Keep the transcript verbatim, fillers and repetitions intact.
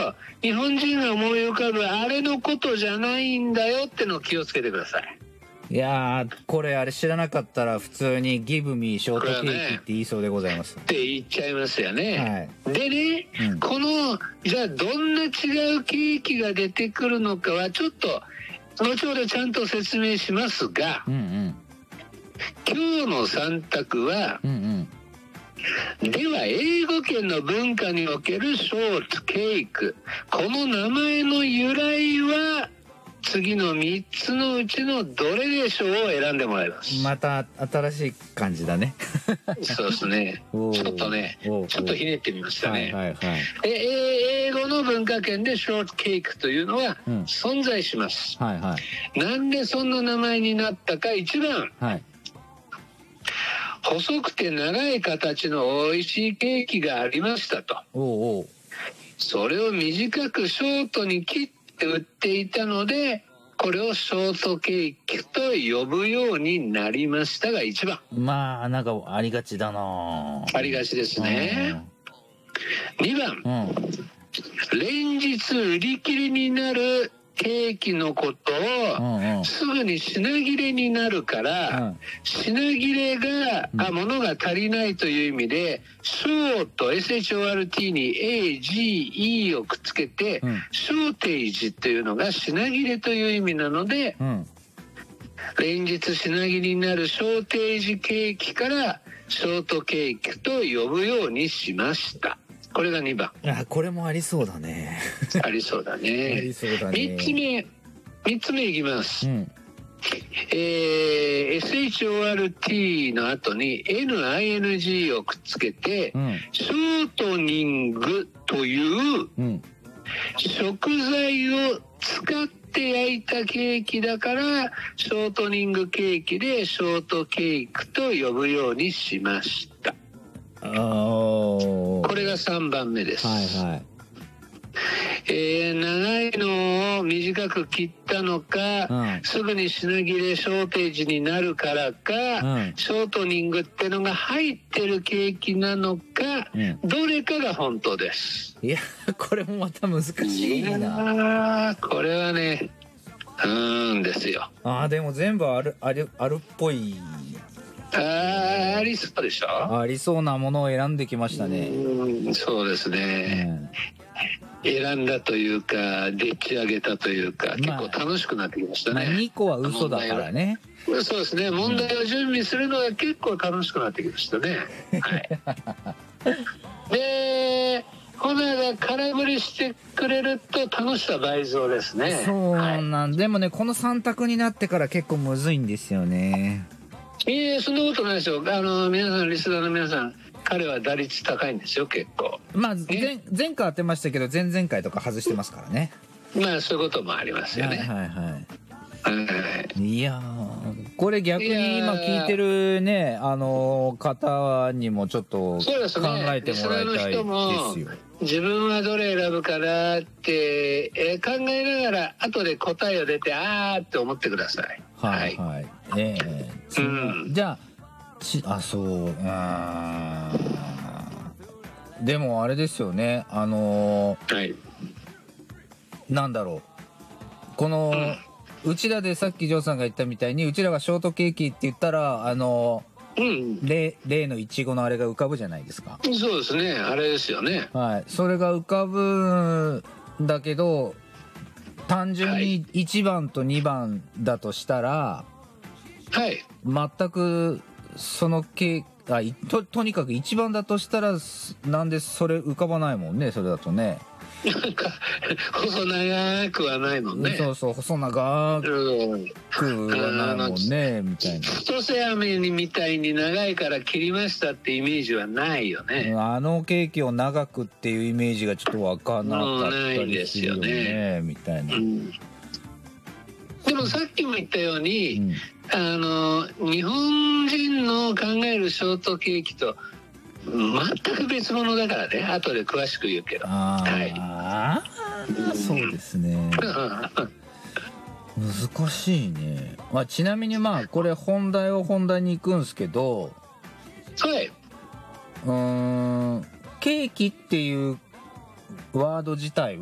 日本人が思い浮かぶあれのことじゃないんだよってのを気をつけてください。 いやー、これあれ知らなかったら普通にギブミーショートケーキって言いそうでございます、 ね、って言っちゃいますよね、 はい、 でね、うん、このじゃあどんな違うケーキが出てくるのかはちょっと後ほどちゃんと説明しますが、うんうん、今日のさん択は、うんうん、では英語圏の文化におけるショートケーキ、この名前の由来は次のみっつのうちのどれでしょうを選んでもらいます。 また新しい感じだねそうですねちょっとねちょっとひねってみましたね、はいはいはい、え英語の文化圏でショートケーキというのは存在します、うんはいはい、なんでそんな名前になったか。いちばん、はい、細くて長い形の美味しいケーキがありましたと。おうおう、それを短くショートに切って売っていたのでこれをショートケーキと呼ぶようになりましたがいちばん。 まあなんかありがちだな。 ありがちですね、うん、にばん、うん、連日売り切れになるケーキのことを、うんうん、すぐに品切れになるから、うん、品切れが、うん、あ物が足りないという意味でショート エスエイチオーアールティー に エージーイー をくっつけて、うん、ショーテージというのが品切れという意味なので、うん、連日品切れになるショーテージケーキからショートケーキと呼ぶようにしました。これがにばん。 あ、これもありそうだねありそうだねありそうだね。 みっつめみっつめいきます、うん、えー、エスエイチオーアールティー の後に エヌアイエヌジー をくっつけて、うん、ショートニングという、うん、食材を使って焼いたケーキだからショートニングケーキでショートケーキと呼ぶようにしました。これがさんばんめです、はいはい、えー、長いのを短く切ったのか、うん、すぐに品切れショーテージになるからか、うん、ショートニングってのが入ってるケーキなのか、うん、どれかが本当です。 いやこれもまた難しいな。いやこれはねうーんですよ。 あでも全部あるあるあるっぽい。 あ, ありそうでしょ。 ありそうなものを選んできましたね。 うんそうですね、うん、選んだというかでっち上げたというか、まあ、結構楽しくなってきましたね、 まあ、にこは嘘だからね。 そうですね、問題を準備するのが結構楽しくなってきましたね、はい、でこの間空振りしてくれると楽しさ倍増ですね。 そうなん、はい、でもねこのさん択になってから結構むずいんですよね。 いえそんなことないですよ。あの皆さんリスナーの皆さん彼は打率高いんですよ結構。 まあ 前, 前回当てましたけど前々回とか外してますからね。 まあそういうこともありますよね。 はいはいはい、いやこれ逆に今聞いてるねあの方にもちょっと考えてもらいたいですよ。 自分はどれ選ぶかなって、えー、考えながら後で答えを出てあーって思ってください。 はいはい、えーうん、じゃあちあそうあでもあれですよねあのーはい、なんだろうこの、うん、うちらでさっきジョーさんが言ったみたいにうちらがショートケーキって言ったらあのーうん、例, 例のいちごのあれが浮かぶじゃないですか。 そうですねあれですよね。 はいそれが浮かぶんだけど単純にいちばんとにばんだとしたら、はい、全くそのケあ と, とにかくいちばんだとしたらなんでそれ浮かばないもんねそれだとね。 なんか細長くはないもんね。 そうそう細長くはないもんね、うん、みたいな。 千歳飴みたいに長いから切りましたってイメージはないよね。 あのケーキを長くっていうイメージがちょっと分かんなかったりするよね、ねみたいな、うん、 でもさっきも言ったように、うん、あの日本人の考えるショートケーキと全く別物だからね後で詳しく言うけど。 あ、はい、あそうですね難しいね、まあ、ちなみにまあこれ本題は本題に行くんですけど、 はい、 うーんケーキっていうワード自体